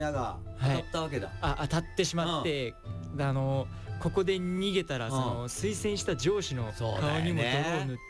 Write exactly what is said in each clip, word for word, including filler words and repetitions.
矢が当たったわけだ、はい、 あ当たってしまって、うん、あのここで逃げたら、うん、その推薦した上司の顔にも泥を塗って、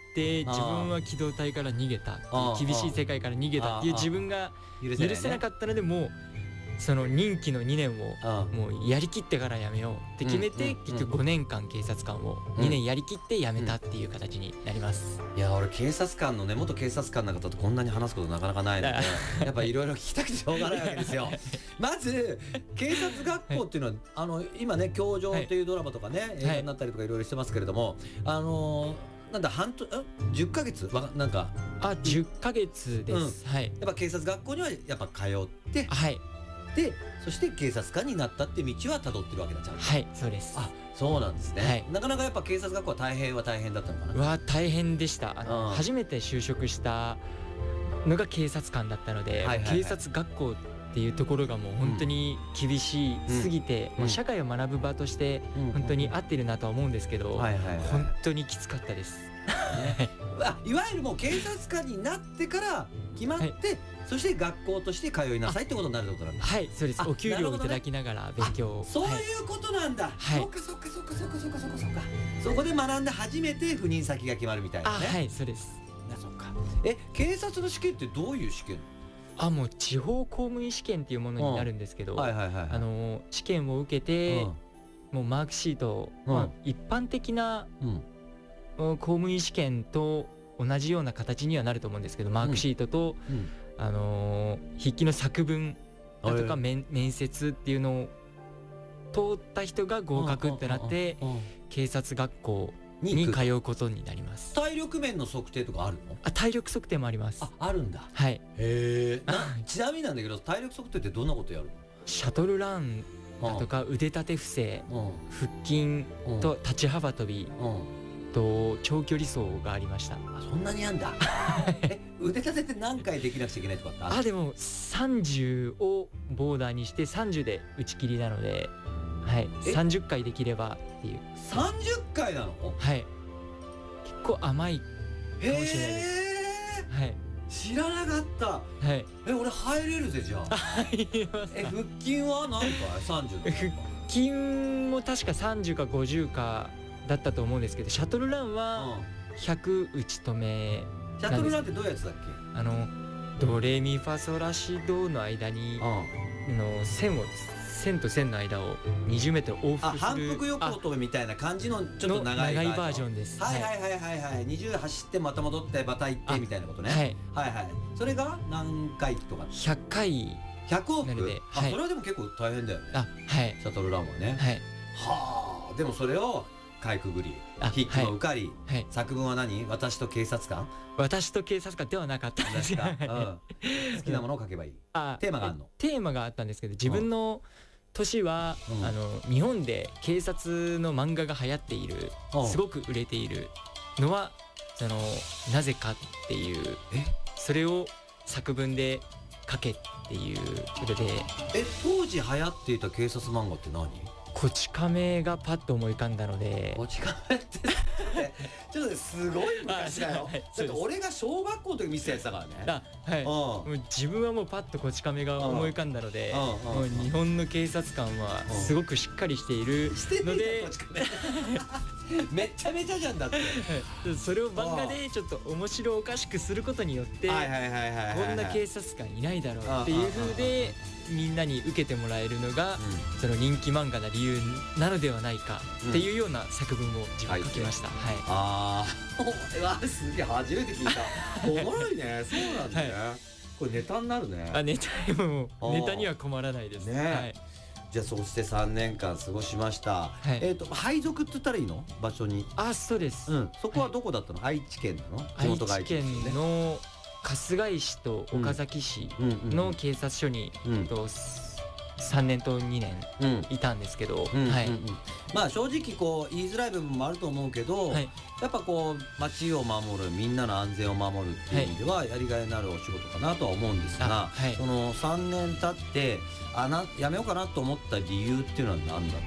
自分は機動隊から逃げたっていう、厳しい世界から逃げたっていう自分が許せなかったので、もうその任期のにねんをもうやりきってから辞めようって決めて、結局ごねんかん警察官をにねんやりきって辞めたっていう形になります。 いや俺警察官のね、元警察官の方とこんなに話すことなかなかないのでやっぱいろいろ聞きたくてしょうがないわけですよまず警察学校っていうのは、はい、あの今ね教場っていうドラマとかね、はい、映画になったりとかいろいろしてますけれども、あのー、なんだ半年じゅっかげつなんかあじゅっかげつです、うん、はい。 やっぱ警察学校にはやっぱ通って、 はい、 でそして警察官になったって道はたどってるわけだ。ちゃんと。 はい、そうです。 あ、そうなんですね、はい、なかなかやっぱ警察学校は大変は大変だったのかな。 は大変でした。あの、うん、初めて就職したのが警察官だったので、はいはいはい、警察学校っていうところがもう本当に厳しすぎて、うん、もう社会を学ぶ場として本当に合ってるなとは思うんですけど、うん、本当にきつかったです、 ね、いわゆるもう警察官になってから決まって、はい、そして学校として通いなさいってことになるってことなんだ。 はい、そうです。お給料をいただきながら勉強を、 ね、そういうことなんだ、はい、そうかそうかそうかそうかそうかそうかそうか、そこで学んで初めて赴任先が決まるみたいなね。 あ、はい、そうです。 あ、そうか。え、警察の試験ってどういう試験？ あ、もう地方公務員試験っていうものになるんですけど、あの試験を受けて、うん、もうマークシート、うん、まあ、一般的な、うん、公務員試験と同じような形にはなると思うんですけど、マークシートと、うんうん、あのー、筆記の作文だとか面、面接っていうのを通った人が合格ってなって警察学校に通うことになります。 体力面の測定とかあるの？ あ、体力測定もあります。 あ、あるんだ。 はい。 へえ。ちなみになんだけど、体力測定ってどんなことやるの？ シャトルランだとか腕立て伏せ、腹筋と立ち幅跳びと長距離走がありました。 あ、そんなにあんだえ、腕立てって何回できなくちゃいけないとかってある？ あ、でもさんじゅうをボーダーにしてさんじゅうで打ち切りなので、はい、さんじゅっかいできればっていう。 さんじゅっかいなの？ はい、結構甘いかもしれないです。はい、 知らなかった。 はい、 え、俺入れるぜじゃあ入れます。え、腹筋は何回？さんじゅう。 腹筋も確かさんじゅうかごじゅうかだったと思うんですけど、シャトルランはひゃく打ち止め。 シャトルランってどういうやつだっけ？ あのドレミファソラシドの間にの線を線と線の間をにじゅうメートル往復する。あ、 反復横跳びみたいな感じのちょっと長い長いバージョンです。 はいはいはいはいはい。にじゅう走ってまた戻ってまた行ってみたいなことね。 はいはいはい。それが何回とか？ ひゃっかい。ひゃく往復。あ、それはでも結構大変だよね。 あ、はい。 シャトルランはね。 はい。 はあ。でもそれをかいくぐり、筆記も受かり、はい、作文は何？私と警察官？ 私と警察官ではなかったんですが、うん、 好きなものを書けばいい。あ、テーマがあるの？ テーマがあったんですけど、自分の年は、うん、あの日本で警察の漫画が流行っている、うん、すごく売れているのはそのなぜかっていう、え、それを作文で書けっていうことで。 え、当時流行っていた警察漫画って何？ こち亀がパッと思い浮かんだので。 こち亀ってちょっとすごい昔だよ。だって俺が小学校の時見せたやつだからね。 あ、はい、もう自分はもうパッとこち亀が思い浮かんだので、もう日本の警察官はすごくしっかりしているので、 めっちゃめちゃじゃんだって。 それを漫画でちょっと面白おかしくすることによって、こんな警察官いないだろうっていう風でみんなに受けてもらえるのが、うん、その人気漫画な理由なのではないかっていうような作文を自分書きました。はい。 ああ、すげえ初めて聞いた。おもろいね。そうなんだね。はい、これネタになるね。 あ、ネタもネタには困らないですね。はい。 じゃあそしてさんねんかん過ごしました。はい、えっと配属って言ったらいいの？場所に。 あ、そうです。 うん。そこはどこだったの？はい、愛知県なの？地元が愛知県の春日井市と岡崎市の警察署に、うんうんうん、とさんねんとにねんいたんですけど、 まあ正直こう言いづらい部分もあると思うけど、はい、やっぱこう街を守る、みんなの安全を守るっていう意味ではやりがいのあるお仕事かなとは思うんですが、はい、そのさんねん経ってあなやめようかなと思った理由っていうのは何だった？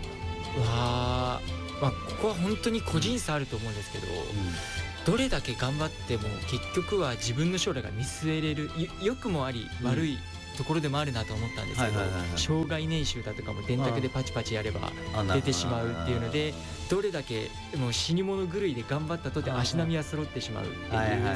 わあ、まあ、ここは本当に個人差あると思うんですけど、うん、どれだけ頑張っても結局は自分の将来が見据えれる、良くもあり悪いところでもあるなと思ったんですけど、障害年収だとかも電卓でパチパチやれば出てしまうっていうので、どれだけもう死に物狂いで頑張ったとて足並みは揃ってしまうっていう、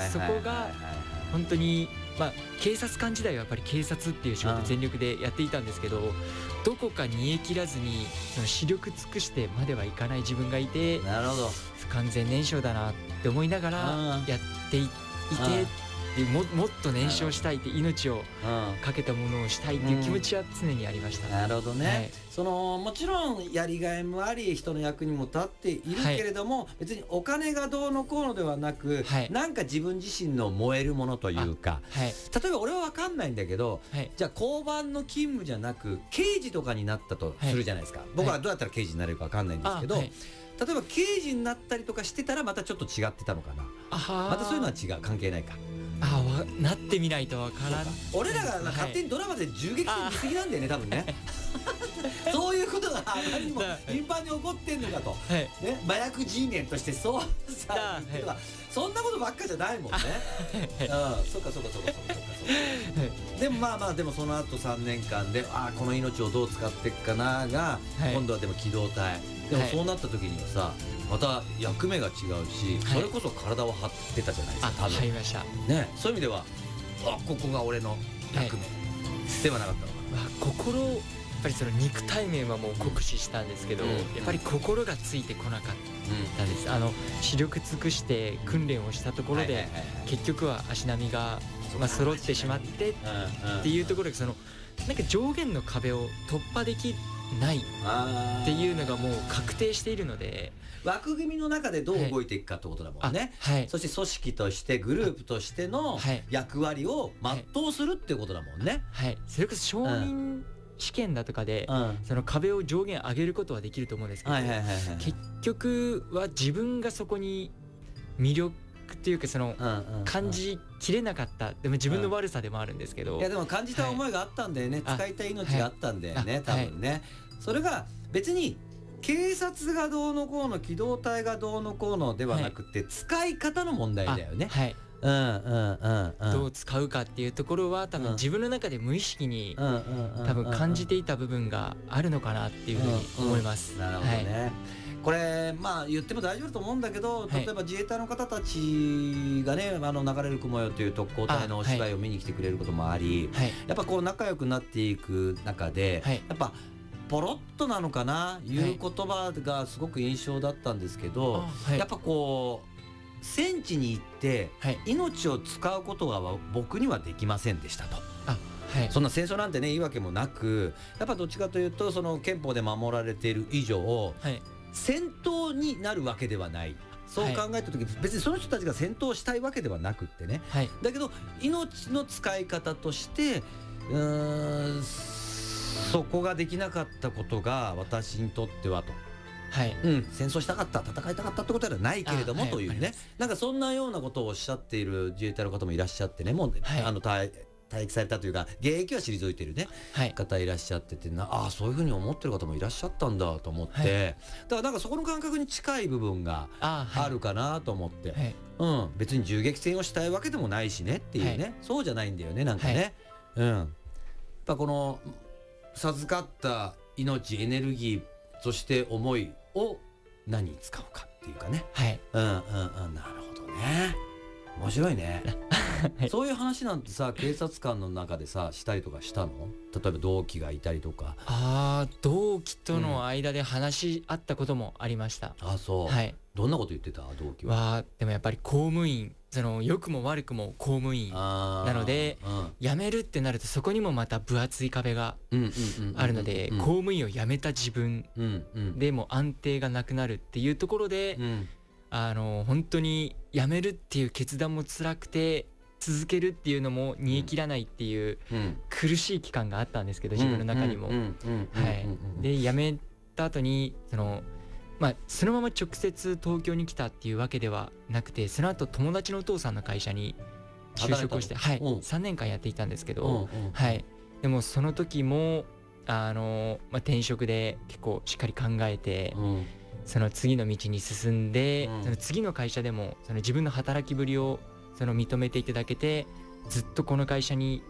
そこが本当に、まあ警察官時代はやっぱり警察っていう仕事全力でやっていたんですけど、どこか煮え切らずにその視力尽くしてまではいかない自分がいて、 なるほど、 不完全燃焼だなって思いながらやっていて、も, もっと燃焼したいって、命をかけたものをしたいっていう気持ちは常にありました。 なるほどね、はい、そのもちろんやりがいもあり人の役にも立っているけれども、はい、別にお金がどうのこうのではなく、はい、なんか自分自身の燃えるものというか、はい、例えば俺は分かんないんだけど、はい、じゃあ交番の勤務じゃなく刑事とかになったとするじゃないですか、はい、僕はどうやったら刑事になれるか分かんないんですけど、はい、例えば刑事になったりとかしてたらまたちょっと違ってたのかな。またそういうのは違う、関係ないか。 ああ、なってみないとわからん。 俺らが勝手にドラマで銃撃戦見過ぎなんだよね、多分ね。そういうことがあまりにも頻繁に起こってんのかと、はい、ね、麻薬 G メンとしてそうさ、とかそんなことばっかじゃないもんね。うん、そうかそうかそうかそうかそうか。でもまあまあ、でもその後さんねんかんで、ああこの命をどう使っていくかなが、はい、今度はでも機動隊でもそうなった時にはさ、また役目が違うし、それこそ体を張ってたじゃないですか、 多分。張りましたね。そういう意味では、あ、ここが俺の役目ではなかったのかな。 まあ、心、やっぱりその肉体面はもう酷使したんですけど、うん、やっぱり心がついてこなかったです、うん、あの視力尽くして訓練をしたところで、結局は足並みが、まあ、揃ってしまってっていうところで、そのなんか上限の壁を突破できないっていうのがもう確定しているので、 枠組みの中でどう動いていくかってことだもんね、はいはい、そして組織としてグループとしての役割を全うするっていうことだもんね、 はいはい、それこそ承認試験だとかで、うん、その壁を上限上げることはできると思うんですけど、結局は自分がそこに魅力っていうか、その感じきれなかった、でも自分の悪さでもあるんですけど、うん、 いやでも感じた思いがあったんだよね、はい、使いたい命があったんだよね、はい、多分ね、はい、それが別に警察がどうのこうの機動隊がどうのこうのではなくて、はい、使い方の問題だよね。はい、うんうんうんうん、 どう使うかっていうところは多分自分の中で無意識に多分感じていた部分があるのかなっていうふうに思います。 なるほどね、はい、これまあ言っても大丈夫だと思うんだけど、例えば自衛隊の方たちがね、あの流れる雲よという特攻隊のお芝居を見に来てくれることもあり、はい、やっぱこう仲良くなっていく中で、はい、やっぱポロッとなのかな、いう言葉がすごく印象だったんですけど、はい、やっぱこう戦地に行って命を使うことは僕にはできませんでしたと。あ、はい、そんな戦争なんてねいいわけもなく、やっぱどっちかというとその憲法で守られている以上、はい、戦闘になるわけではない。そう考えた時、はい、別にその人たちが戦闘したいわけではなくってね、はい、だけど命の使い方としてうーんそこができなかったことが私にとってはと、はい、うん、戦争したかった、戦いたかったってことではないけれどもというね、はい、なんかそんなようなことをおっしゃっている自衛隊の方もいらっしゃってね、もう、はい、あの退退役されたというか現役は退いているね、はい、方いらっしゃってて、なあそういうふうに思ってる方もいらっしゃったんだと思って、はい、だからなんかそこの感覚に近い部分があるかなと思って、はい、うん、別に銃撃戦をしたいわけでもないしねっていうね、はい、そうじゃないんだよね、なんかね、はい、うん、やっぱこの授かった命、エネルギー、そして思いを何に使うかっていうかね、はい、うんうんうん、なるほどね、面白いねはい、そういう話なんてさ警察官の中でさしたりとかしたの？例えば同期がいたりとか。 ああ、同期との間で話し合ったこともありました、 うん、ああそう、はい、どんなこと言ってた同期は？ はでもやっぱり公務員、その良くも悪くも公務員なので、うん、辞めるってなるとそこにもまた分厚い壁があるので、公務員を辞めた自分でも安定がなくなるっていうところで、うん、あの本当に辞めるっていう決断も辛くて続けるっていうのも煮え切らないっていう苦しい期間があったんですけど、自分の中にも。で辞めた後にそのまあ、そのまま直接東京に来たっていうわけではなくて、その後友達のお父さんの会社に就職をして、はい、さんねんかんやっていたんですけど、はい、でもその時もあの、まあ、転職で結構しっかり考えて、その次の道に進んで、その次の会社でもその自分の働きぶりをその認めていただけて、ずっとこの会社に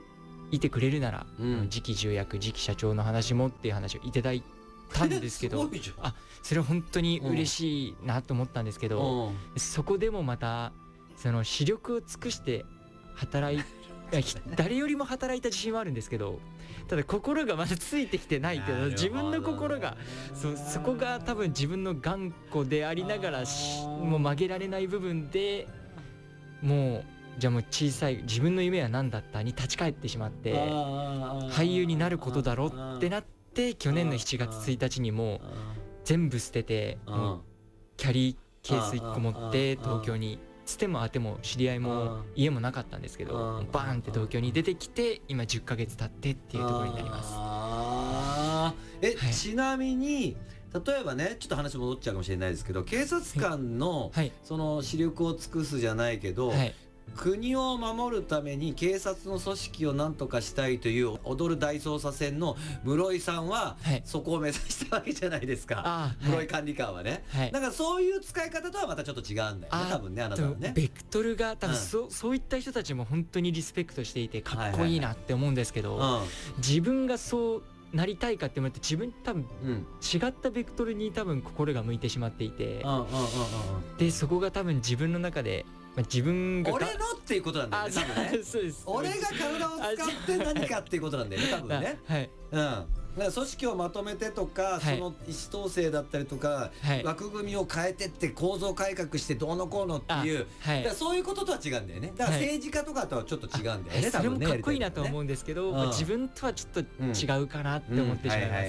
いてくれるなら、 うん、 次期重役次期社長の話もっていう話をいただいたんですけどあそれは本当に嬉しいなと思ったんですけど、うん、そこでもまたその視力を尽くして働い誰よりも働いた自信はあるんですけど、ただ心がまだついてきてないけど、自分の心が そ, そこが多分自分の頑固でありながらもう曲げられない部分で、もうじゃあもう小さい自分の夢は何だったに立ち返ってしまって、俳優になることだろってなって、去年のしちがつついたちにも全部捨てて、もうキャリーケースいっこ持って東京に、つてもあても知り合いも家もなかったんですけど、バーンって東京に出てきて今じゅっかげつ経ってっていうところになります。 あえ、はい、ちなみに例えばね、ちょっと話戻っちゃうかもしれないですけど、警察官のその視力を尽くすじゃないけど、はい、国を守るために警察の組織を何とかしたいという踊る大捜査線の室井さんはそこを目指したわけじゃないですか、はい、室井管理官はね、はい、だからそういう使い方とはまたちょっと違うんだよね、多分ね、あなたはね。 ベクトルが多分 そ,、うん、そういった人たちも本当にリスペクトしていてかっこいいなって思うんですけど、はいはいはい、自分がそうなりたいかって言われて、自分多分違ったベクトルに多分心が向いてしまっていて、うん、でそこが多分自分の中で自分が俺のっていうことなんだよね、多分ね。 そうです。 俺が体を使って何かっていうことなんだよね、多分ね。 はい。 うん。だから組織をまとめてとか、はい、その意思統制だったりとか、はい、枠組みを変えてって構造改革してどうのこうのっていう、はい、だからそういうこととは違うんだよね。だから政治家とかとはちょっと違うんだよね、はい、 多分ね。それもかっこいいなと思うんですけど、ね、自分とはちょっと違うかなって思ってしまいます。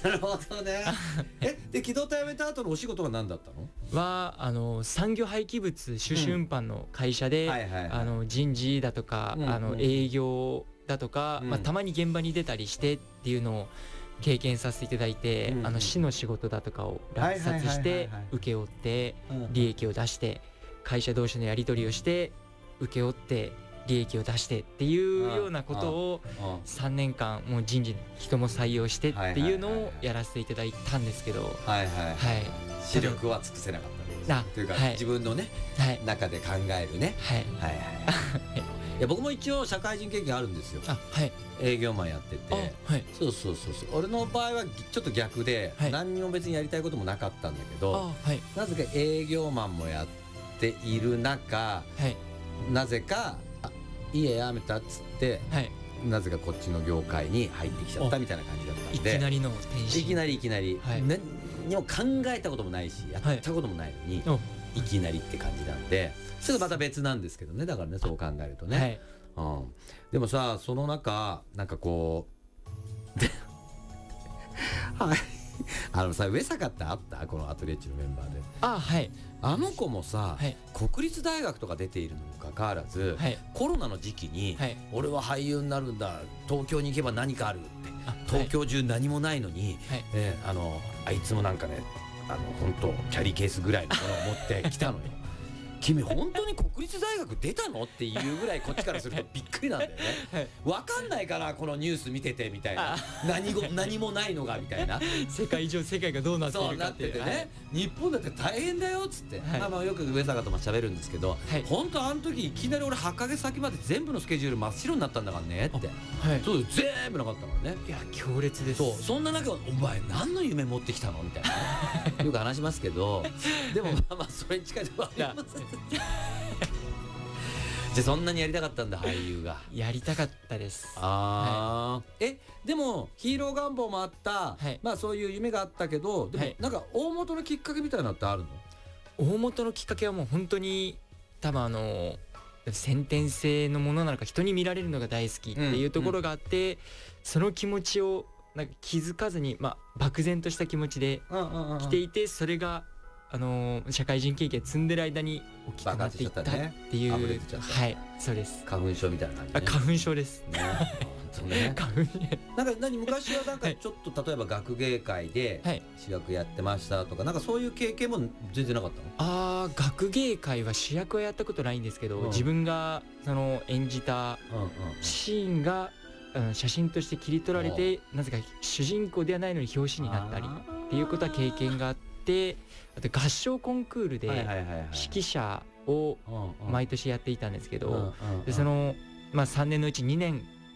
なるほどね。え、で機動隊辞めた後のお仕事は何だったの？ はあの産業廃棄物種子運搬の会社で、あの人事だとか、うん、あの営業だとか、うん、まあ、たまに現場に出たりしてっていうのを経験させていただいて、うん、あの市の仕事だとかを落札して請け負って利益を出して、会社同士のやり取りをして請け負って利益を出してっていうようなことをさんねんかんもう人事人も採用してっていうのをやらせていただいたんですけど、 はいはいはい、視力は尽くせなかったというか、はい、自分のね、はい、中で考えるね、はいはいはいいや僕も一応社会人経験あるんですよ。あ、はい、営業マンやってて、はい、そうそうそうそう。俺の場合はちょっと逆で、はい、何にも別にやりたいこともなかったんだけど、はい、なぜか営業マンもやっている中、はい、なぜか家辞めたっつって、はい、なぜかこっちの業界に入ってきちゃったみたいな感じだったんで、 いきなりの転身、 いきなりいきなり、はい、何にも考えたこともないしやったこともないのに、はい、いきなりって感じなんで、ちょっとまた別なんですけどね、だからね、そう考えるとね、はい、うん、でもさ、その中なんかこうはいあのさ、上坂ってあったこのアトリエッチのメンバーで。 あ、はい。 あの子もさ、はい、国立大学とか出ているのにもかかわらず、はい、コロナの時期に、はい、俺は俳優になるんだ、東京に行けば何かあるって、東京中何もないのに、はい、えー、あのあいつもなんかね、あの本当キャリーケースぐらいのものを持ってきたのよ君本当に国立大学出たのっていうぐらいこっちからするとびっくりなんだよね、はい、分かんないからこのニュース見ててみたいな、何ご何もないのがみたいな世界上世界がどうなっているかっていう、 そうなっててね、はい、日本だって大変だよっつって、はい、まあまあよく上坂とも喋るんですけど、はい、本当あの時いきなり俺はちかげつ先まで全部のスケジュール真っ白になったんだからねって、はい、そう全部なかったからね。 いや強烈です。 そう、そんな中お前何の夢持ってきたのみたいなよく話しますけどでもまあまあそれに近いところありますじゃあそんなにやりたかったんだ、俳優が。 やりたかったです。 ああ、はい、えでもヒーロー願望もあった、はい、まあそういう夢があったけど、でもなんか大元のきっかけみたいなのってあるの？ 大元のきっかけはもう本当に多分あの先天性のものなのか、人に見られるのが大好きっていうところがあって、うんうん、その気持ちをなんか気づかずに、まあ、漠然とした気持ちで来ていて、それがあのー、社会人経験積んでる間に大きくなっていったっていう、ね、はい、そうです。 花粉症みたいな感じ、ね、 あ、花粉症ですね。 本当ね。花粉なんか何昔はなんかちょっと、はい、例えば学芸会で主役やってましたとか、なんかそういう経験も全然なかったの？ ああ、学芸会は主役はやったことないんですけど、うん、自分がその演じたシーンが、うんうん、写真として切り取られて、なぜか主人公ではないのに表紙になったりっていうことは経験があって、あと合唱コンクールで指揮者を毎年やっていたんですけど、でその、まあ、さんねんのうちにねん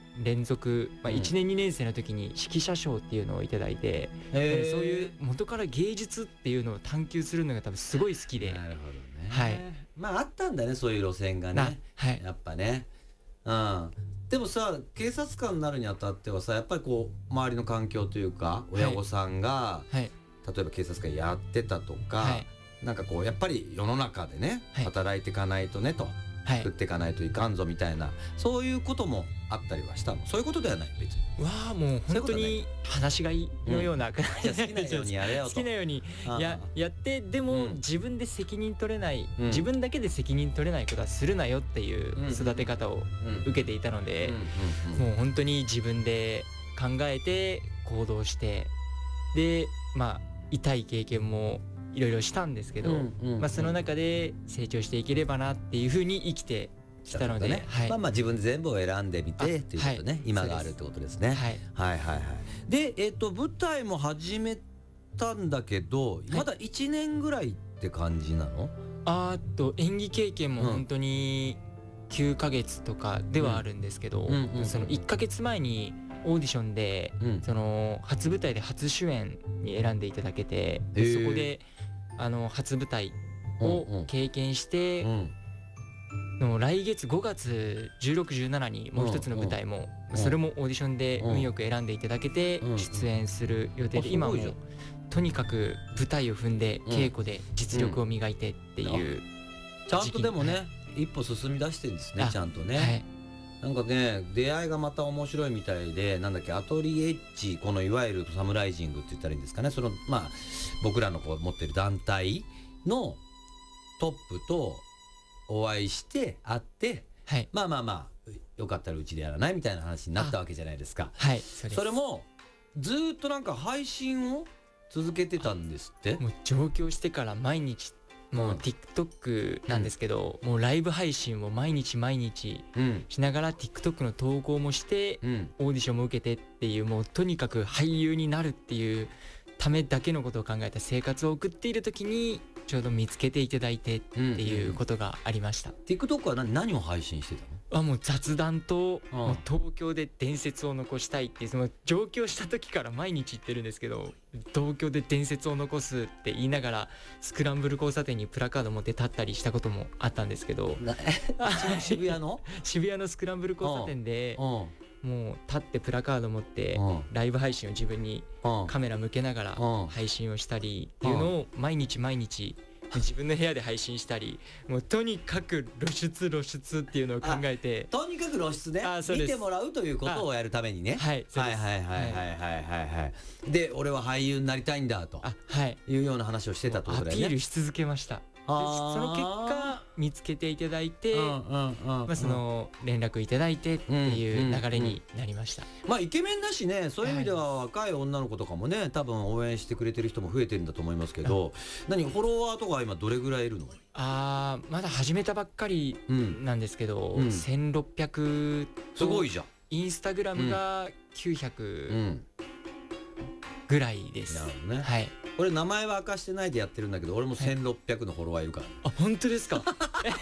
連続、まあ、いちねん、うん、にねん生の時に指揮者賞っていうのをいただいて、そういう元から芸術っていうのを探求するのが多分すごい好きで。 なるほどね、 はい、 まああったんだね、そういう路線がね、 はい、 やっぱね。うん、でもさ、警察官になるにあたってはさ、やっぱりこう周りの環境というか親御さんが、はいはい、例えば警察官やってたとか、はい、なんかこうやっぱり世の中でね、はい、働いていかないとねと、はい、作っていかないといかんぞみたいな、そういうこともあったりはしたの？そういうことではない、別に。 わあ、もう本当に話し飼いのような、うん、 好きなようにやれよと、 好きなように や, やってでも、うん、自分で責任取れない、うん、自分だけで責任取れないことはするなよっていう育て方を受けていたので、もう本当に自分で考えて行動して、でまあ痛い経験もいろいろしたんですけど、うんうんうん、まあ、その中で成長していければなっていうふうに生きてきたので、ね、はい、 まあまあ自分で全部を選んでみてっていうことね、はい、今があるってことですね。はい、はいはいはい。で、えっと舞台も始めたんだけど、はい、まだいちねんぐらいって感じなの？ あーと演技経験も本当にきゅうかげつとかではあるんですけど、うんうんうん、そのいっかげつまえにオーディションで、うん、その初舞台で初主演に選んでいただけて、でそこであの初舞台を経験して、うんうん、の来月ごがつじゅうろく、じゅうしちにもう一つの舞台も、うん、それもオーディションで運よく選んでいただけて出演する予定で、今もとにかく舞台を踏んで稽古で実力を磨いてっていう、うんうん、 ちゃんとでもね、はい、一歩進み出してるんですね、ちゃんとね、はい、なんかね、出会いがまた面白いみたいで、なんだっけ、アトリエッジ、このいわゆるサムライジングって言ったらいいんですかね、そのまあ僕らのこう持ってる団体のトップとお会いして会って、はい、まあまあまあよかったらうちでやらないみたいな話になったわけじゃないですか。 はい、それそれもずっとなんか配信を続けてたんですって。 もう上京してから毎日もう TikTok なんですけど、うん、もうライブ配信を毎日毎日しながら TikTok の投稿もして、うん、オーディションも受けてっていう、もうとにかく俳優になるっていうためだけのことを考えた生活を送っている時にちょうど見つけていただいてっていうことがありました。うんうん、 TikTok は 何, 何を配信してたの？ あ、もう雑談と、うん、もう東京で伝説を残したいっていう、その上京した時から毎日言ってるんですけど、東京で伝説を残すって言いながらスクランブル交差点にプラカード持って立ったりしたこともあったんですけど渋谷の渋谷のスクランブル交差点で、うん、もう立ってプラカード持ってライブ配信を自分にカメラ向けながら配信をしたりっていうのを毎日毎日自分の部屋で配信したり、もうとにかく露出露出っていうのを考えて、 とにかく露出ね、見てもらうということをやるためにね。 はい、そうです。 はいはいはいはいはいはいはい。で、俺は俳優になりたいんだというような話をしてたってことだよね。 アピールし続けました。その結果見つけていただいて、まあその連絡いただいてっていう流れになりました。 まあイケメンだしね、そういう意味では若い女の子とかもね、多分応援してくれてる人も増えてるんだと思いますけど、何フォロワーとか今どれぐらいいるの？ ああ、まだ始めたばっかりなんですけど、うん、せんろっぴゃくすごいじゃん。 インスタグラムがきゅうひゃくぐらいです。 なるほどね。 はい。 俺名前は明かしてないでやってるんだけど、俺もせんろっぴゃくのフォロワーいるから。 あ、本当ですか？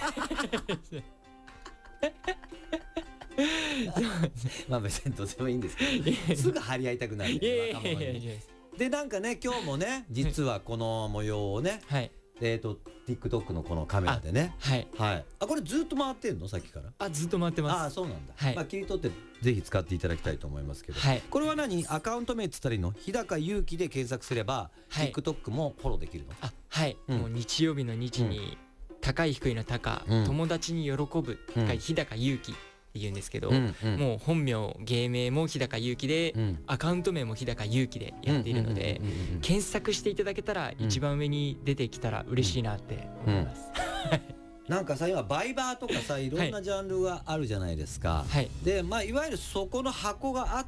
まあ別にどうでもいいんですけど、すぐ張り合いたくなる、ね、若者に。でなんかね、今日もね、実はこの模様をね、はい、えっと TikTok のこのカメラでね、はいはい、あ、これずっと回ってんの？さっきから。 あ、ずっと回ってます。 あ、そうなんだ。はい、まあ切り取ってぜひ使っていただきたいと思いますけど、はい、これは何アカウント名っつったらいいの？日高祐希で検索すれば、はい、TikTok もフォローできるの？ あ、はい、うん、もう日曜日の日に、うん、高い低いの高、うん、友達に喜ぶ、うん、日高祐希って言うんですけど、うんうん、もう本名芸名も日高祐希で、うん、アカウント名も日高祐希でやっているので、検索していただけたら、うん、一番上に出てきたら嬉しいなって思います。うんうんなんかさ、今バイバーとかさ、いろんなジャンルがあるじゃないですか。はい、で、まあいわゆるそこの箱があって、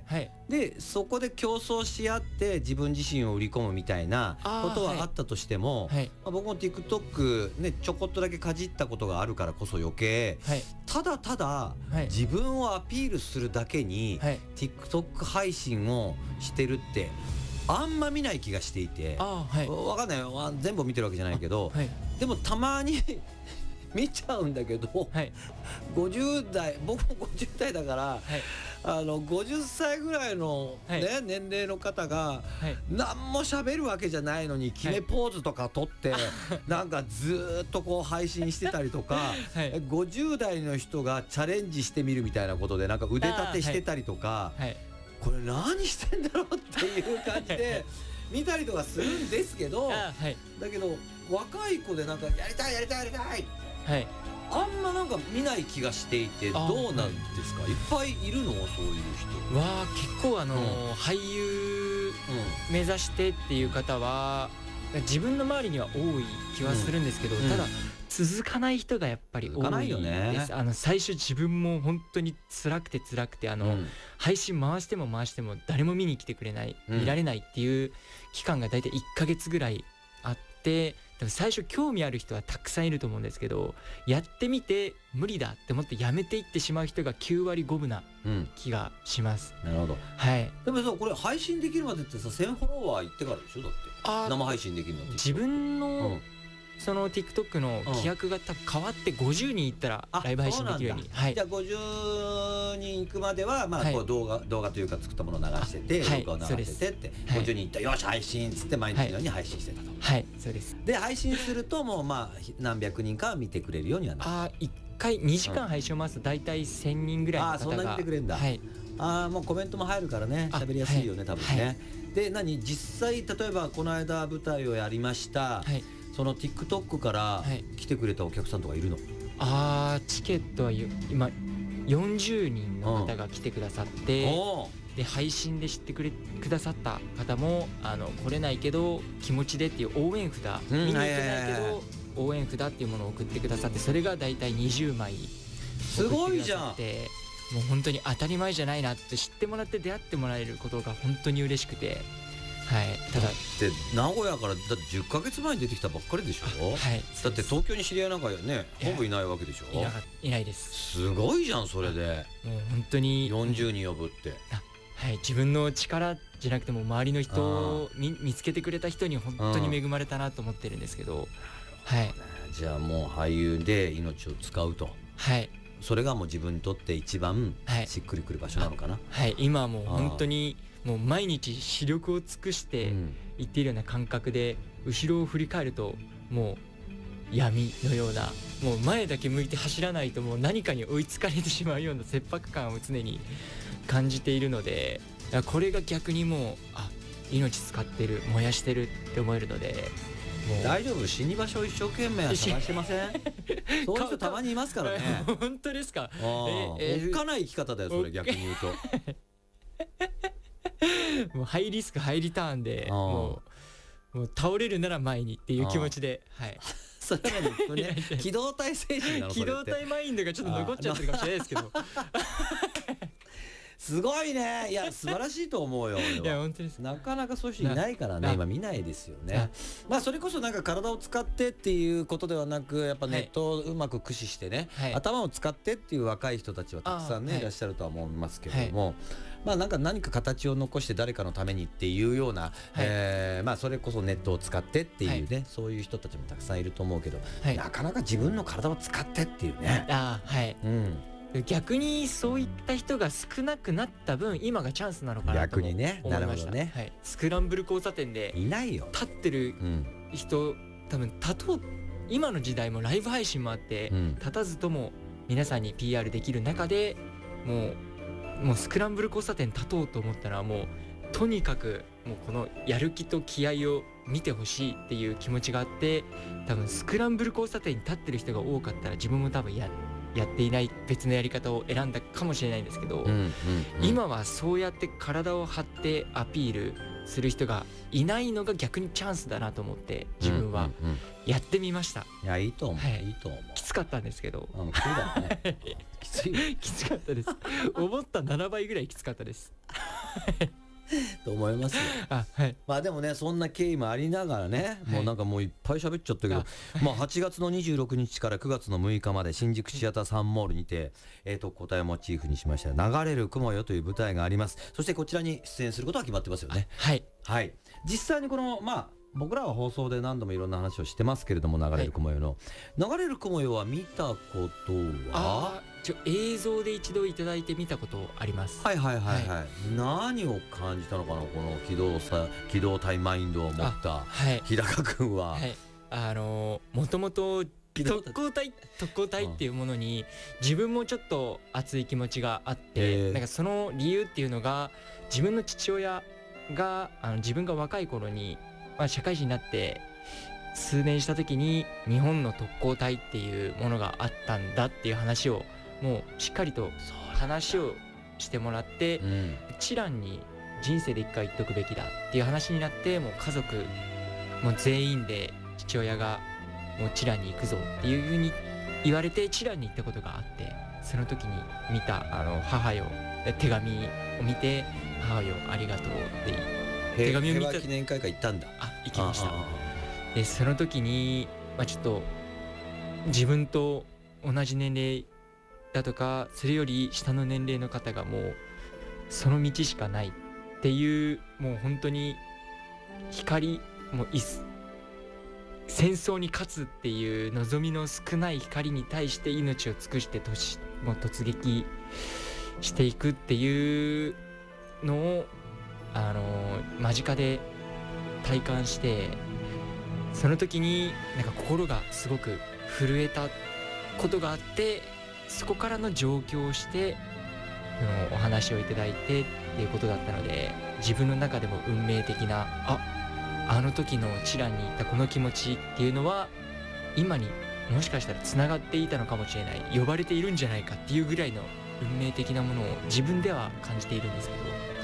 はい、でそこで競争し合って自分自身を売り込むみたいなことはあったとしても、はい、まあ、僕も TikTok ねちょこっとだけかじったことがあるからこそ余計、はい、ただただ、はい、自分をアピールするだけに、はい、TikTok 配信をしてるってあんま見ない気がしていて、あ、はい、分かんない、全部見てるわけじゃないけど、はい、でもたまに見ちゃうんだけど、はい、ごじゅう代、僕もごじゅう代だから、はい、 あのごじゅっさいぐらいの、ね、はい、年齢の方が、はい、何も喋るわけじゃないのに決めポーズとか取って、はい、なんかずっとこう配信してたりとか、はい、ごじゅう代の人がチャレンジしてみるみたいなことでなんか腕立てしてたりとか、はいはい、これ何してんだろうっていう感じで見たりとかするんですけど、はい、だけど若い子でなんかやりたいやりたいやりたい、はい、あんまなんか見ない気がしていて、どうなんですか、はい、いっぱいいるのそういう人は。結構あのーうん、俳優目指してっていう方は自分の周りには多い気はするんですけど、うん、ただ続かない人がやっぱり多いです。ね、あの最初自分も本当に辛くて辛くてあの、うん、配信回しても回しても誰も見に来てくれない、うん、見られないっていう期間がだいたいいっかげつぐらいあって、でも最初興味ある人はたくさんいると思うんですけど、やってみて無理だって思ってやめていってしまう人がきゅうわりごぶな気がします、 うん、なるほど、 はい、 でもさこれ配信できるまでってさせんフォロワーいってからでしょ。だって生配信できるのって自分の、うん、その TikTok の規約が多分変わってごじゅうにんいったらライブ配信できるように、はい、 じゃあごじゅうにんいくまではまあこう動画、はい、動画というか作ったものを流してて、はい、動画を流しててって、はい、ごじゅうにんいったよし配信っつって毎日のように配信してたと。 はい、そうです。 で配信するともうまあ何百人か見てくれるようにはなる。 ああいっかいにじかん配信を回すと大体せんにんぐらいの方が、あそんなに見てくれるんだ。はい、ああもうコメントも入るからね喋りやすいよね、はい、多分ね、はい、で何実際例えばこの間舞台をやりました、はい、その TikTok から来てくれたお客さんとかいるの？ ああチケットは今よんじゅうにんの方が来てくださって、うん、で配信で知ってくれくださった方もあの来れないけど気持ちでっていう応援札、うん、見に行けないけど応援札っていうものを送ってくださって、それがだいたいにじゅうまいすごいじゃん。 もう本当に当たり前じゃないなって知ってもらって出会ってもらえることが本当に嬉しくて、はい、ただって名古屋からだってじゅっかげつまえに出てきたばっかりでしょ、はい、だって東京に知り合いなんかねほぼいないわけでしょ。 いな、いないです。 すごいじゃんそれで。 もう本当によんじゅうにん呼ぶって、 はい、自分の力じゃなくても周りの人を 見, 見つけてくれた人に本当に恵まれたなと思ってるんですけど、はい、 じゃあもう俳優で命を使うと、はい、それがもう自分にとって一番しっくりくる場所なのかな。 はい、はい、今はもう本当にもう毎日視力を尽くしていっているような感覚で、後ろを振り返るともう闇のような、もう前だけ向いて走らないともう何かに追いつかれてしまうような切迫感を常に感じているので、これが逆にもうあ命使ってる燃やしてるって思えるので、 もう大丈夫、死に場所を一生懸命探してませんそういう人たまにいますからね本当ですか。 えー、おっかない生き方だよそれ逆に言うともうハイリスクハイリターンでもう、もう倒れるなら前にっていう気持ちで、はい、 それはね機動隊精神なの？ 機動隊マインドがちょっと残っちゃってるかもしれないですけどすごいね。いや素晴らしいと思うよ俺は。 いや本当です。 なかなかそういう人いないからね今見ないですよね。まあそれこそなんか体を使ってっていうことではなく、やっぱネットをうまく駆使してね、はい、頭を使ってっていう若い人たちはたくさんね、はい、いらっしゃるとは思いますけれども、はい、まあなんか何か形を残して誰かのためにっていうような、はい、えー、まあそれこそネットを使ってっていうね、はい、そういう人たちもたくさんいると思うけど、はい、なかなか自分の体を使ってっていうね。 あはい、うん、逆にそういった人が少なくなった分今がチャンスなのかなと思いました。逆にね、なるほどね、はい、スクランブル交差点でいないよ立ってる人、うん、多分立とう今の時代もライブ配信もあって、うん、立たずとも皆さんに ピーアール できる中でもうもうスクランブル交差点立とうと思ったらもうとにかくもうこのやる気と気合を見てほしいっていう気持ちがあって、多分スクランブル交差点に立ってる人が多かったら自分も多分ややっていない別のやり方を選んだかもしれないんですけど、うんうんうん、今はそうやって体を張ってアピールする人がいないのが逆にチャンスだなと思って自分はやってみました。 いやいいと思う、はい、いいと思う。 きつかったんですけど、 うん、きついだねきついきつかったです思ったななばいぐらいきつかったですと思いますよ。 あ、はい、 まあでもねそんな経緯もありながらね、はい、もうなんかもういっぱい喋っちゃったけど、まあはちがつのにじゅうろくにちからくがつのむいかまで新宿シアターサンモールにて、えーと答えをモチーフにしました流れる雲よという舞台があります。そしてこちらに出演することは決まってますよね。 はい、 はい、実際にこのまあ僕らは放送で何度もいろんな話をしてますけれども、流れる雲よの、はい、流れる雲よは見たことはちょ映像で一度いただいて見たことあります。 はいはいはいはい、はい、何を感じたのかな、この機動さ機動体マインドを持った日高君は。 はい、あのもともと特攻隊特攻隊っていうものに自分もちょっと熱い気持ちがあって、なんかその理由っていうのが、自分の父親があの自分が若い頃に、まあ、社会人になって数年した時に日本の特攻隊っていうものがあったんだっていう話をもうしっかりと話をしてもらって、うん、チランに人生で一回言っとくべきだっていう話になって、もう家族もう全員で父親がもうチランに行くぞっていう風に言われてチランに行ったことがあって、その時に見たあの母よ手紙を見て、母よありがとうって手紙を見た。 平和記念会館行ったんだ。 あ、行きました。でその時に、まあ、ちょっと自分と同じ年齢だとかそれより下の年齢の方がもうその道しかないっていう、もう本当に光もういす戦争に勝つっていう望みの少ない光に対して命を尽くしてもう突撃していくっていうのを、あのー、間近で体感して、その時になんか心がすごく震えたことがあって、そこからの上京をしてのお話をいただいてっていうことだったので、自分の中でも運命的な、ああの時のチランに行ったこの気持ちっていうのは今にもしかしたらつながっていたのかもしれない、呼ばれているんじゃないかっていうぐらいの運命的なものを自分では感じているんですけど、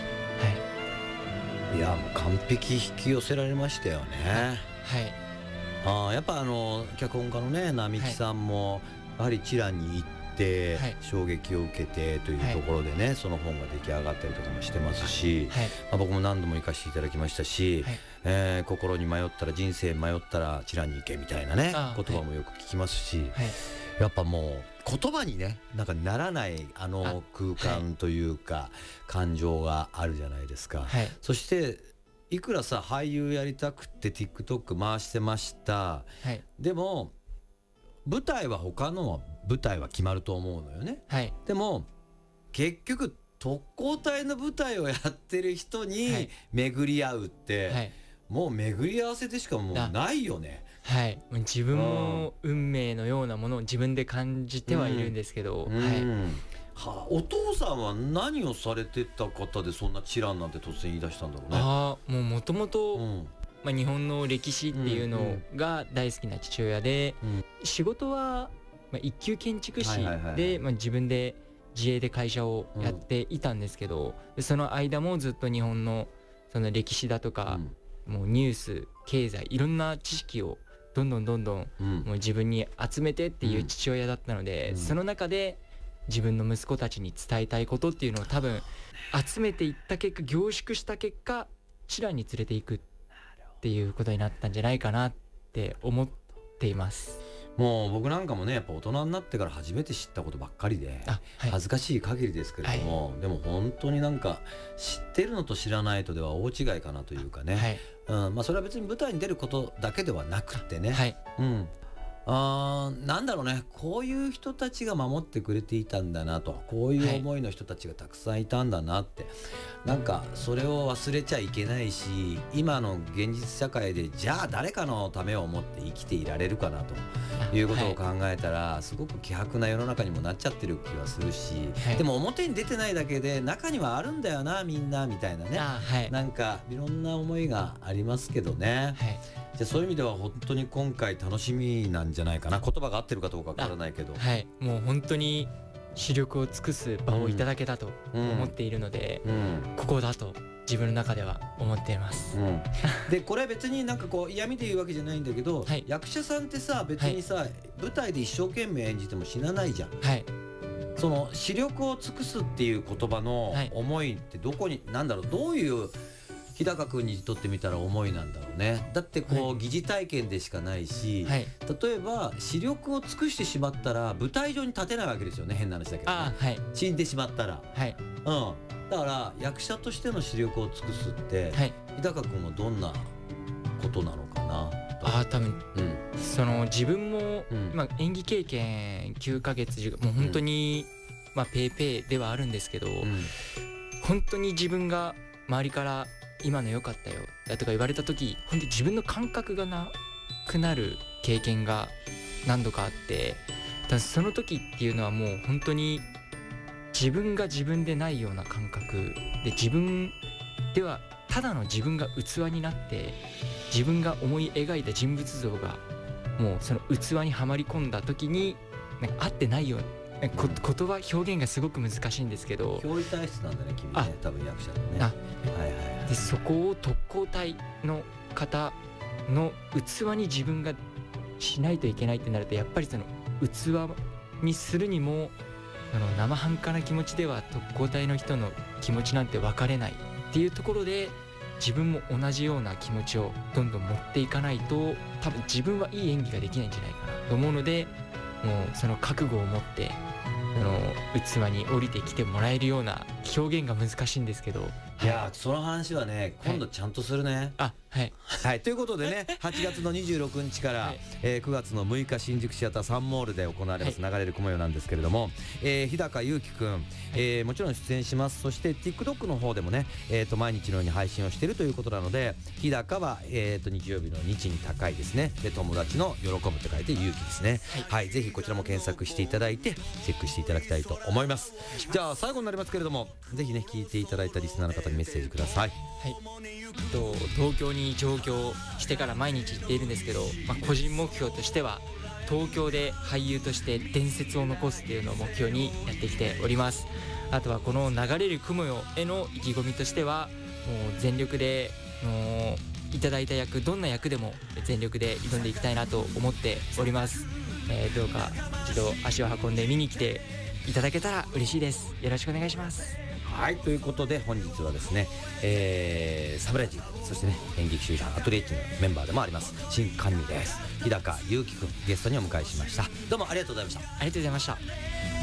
はい、いやもう完璧引き寄せられましたよね。 はい、 あやっぱあの脚本家のね並木さんもやはりチランに行ってで衝撃を受けてというところでね、はい、その本が出来上がったりとかもしてますし、はい、まあ、僕も何度も行かせていただきましたし、はい、えー、心に迷ったら人生迷ったらチランに行けみたいなね言葉もよく聞きますし、はい、やっぱもう言葉にねなんかならないあの空間というか、はい、感情があるじゃないですか、はい、そしていくらさ俳優やりたくて TikTok 回してました、はい、でも舞台は他の舞台は決まると思うのよね、はい、でも結局特攻隊の舞台をやってる人に巡り合うって、はい、もう巡り合わせでしかもうないよね。 はい、自分も運命のようなものを自分で感じてはいるんですけど、うんはいはあ、お父さんは何をされてた方でそんなチランなんて突然言い出したんだろうね。 あもうもともとまあ、日本の歴史っていうのが大好きな父親で、うんうん、仕事はまあ一級建築士でまあ自分で自営で会社をやっていたんですけど、うん、その間もずっと日本のその歴史だとか、うん、もうニュース経済いろんな知識をどんどんどんどんもう自分に集めてっていう父親だったので、うん、その中で自分の息子たちに伝えたいことっていうのを多分集めていった結果凝縮した結果チランに連れていくっていうことになったんじゃないかなって思っています。 もう僕なんかもねやっぱ大人になってから初めて知ったことばっかりで、はい、恥ずかしい限りですけれども、はい、でも本当になんか知ってるのと知らないとでは大違いかなというかね、はい、うんまあ、それは別に舞台に出ることだけではなくってね、はい、うんあなんだろうねこういう人たちが守ってくれていたんだなと、こういう思いの人たちがたくさんいたんだなって、はい、なんかそれを忘れちゃいけないし、今の現実社会でじゃあ誰かのためを思って生きていられるかなということを考えたら、はい、すごく希薄な世の中にもなっちゃってる気はするし、はい、でも表に出てないだけで中にはあるんだよなみんなみたいなね、はい、なんかいろんな思いがありますけどね、はい、じゃあそういう意味では本当に今回楽しみなんじゃないかな。言葉が合ってるかどうかわからないけど、 はい、もう本当に視力を尽くす場をいただけたと思っているので、うんうん、ここだと自分の中では思っています、うん、 でこれ別になんかこう嫌味で言うわけじゃないんだけど、はい、役者さんってさ別にさ、はい、舞台で一生懸命演じても死なないじゃん、はい、その視力を尽くすっていう言葉の思いってどこに、はい、なんだろうどういう日高君にとってみたら思いなんだろうね。だってこう、はい、疑似体験でしかないし、はい、例えば視力を尽くしてしまったら舞台上に立てないわけですよね。変な話だけど、ねあ、はい、死んでしまったら、はい、うん、だから役者としての視力を尽くすって、はい、日高君はどんなことなのかな。 ああ多分、うん、その自分も、うん、今演技経験きゅうかげつもう本当に、うん、まあペーペーではあるんですけど、うん、本当に自分が周りから今の良かったよだとか言われた時本当に自分の感覚がなくなる経験が何度かあって、だその時っていうのはもう本当に自分が自分でないような感覚で、自分ではただの自分が器になって自分が思い描いた人物像がもうその器にはまり込んだ時になんか合ってないような、こ言葉表現がすごく難しいんですけど、 憑依体質なんだね君ね、多分役者のね。 あ、はいはいはい、でそこを特攻隊の方の器に自分がしないといけないってなると、やっぱりその器にするにもあの生半可な気持ちでは特攻隊の人の気持ちなんて分かれないっていうところで、自分も同じような気持ちをどんどん持っていかないと多分自分はいい演技ができないんじゃないかなと思うので、もうその覚悟を持ってあの器に降りてきてもらえるような表現が難しいんですけど、 いやその話はね今度ちゃんとするね、はい、 あはいはい、ということでねはちがつのにじゅうろくにちから、はい、えー、くがつのむいか新宿シアターサンモールで行われます、はい、流れる雲よなんですけれども、えー、日高祐希くん、はい、えー、もちろん出演します。そして TikTok の方でもね、えー、と毎日のように配信をしているということなので、日高は、えー、と日曜日の日に高いですね、で友達の喜ぶと書いて勇気ですね、はい、はい、ぜひこちらも検索していただいてチェックしていただきたいと思います。じゃあ最後になりますけれども、ぜひね聞いていただいたリスナーの方にメッセージください。 はい、と東京に上京してから毎日行っているんですけど、まあ、個人目標としては東京で俳優として伝説を残すっていうのを目標にやってきております。あとはこの流れる雲よへの意気込みとしては、もう全力でもういただいた役どんな役でも全力で挑んでいきたいなと思っております。えー、どうか一度足を運んで見に来ていただけたら嬉しいです。よろしくお願いします。 はい、ということで本日はですね、えー、サブレッジそしてね演劇集団アトリエッジのメンバーでもあります新甘味です。日高祐希くんゲストにお迎えしました。どうもありがとうございました。 ありがとうございました。